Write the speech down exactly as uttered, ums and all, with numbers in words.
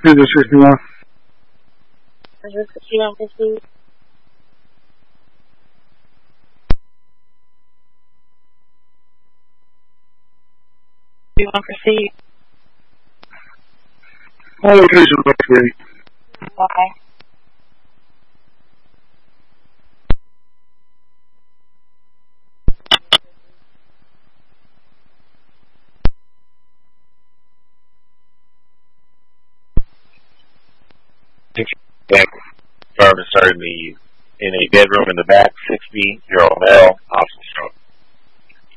Here's the sixty-one. Is this sixty-one proceed? sixty-one proceed. All locations are free. Okay. Sergeant started me in a bedroom in the back, sixty year old male, option stroke.